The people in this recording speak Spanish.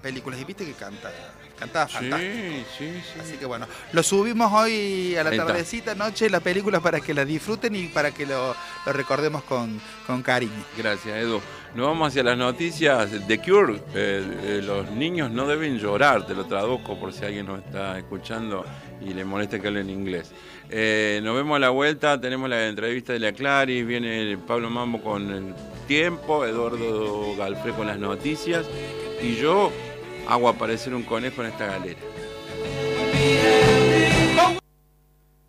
películas. Y viste que cantaba fantástico. Sí. Así que bueno, lo subimos hoy a la Ahí está. tardecita, noche, la película para que la disfruten y para que lo recordemos con cariño. Gracias, Edu. Nos vamos hacia las noticias. The Cure, los niños no deben llorar, te lo traduzco por si alguien nos está escuchando y le molesta que hable en inglés. Nos vemos a la vuelta, tenemos la entrevista de la Claris, viene Pablo Mambo con el tiempo, Eduardo Galfré con las noticias y yo hago aparecer un conejo en esta galera.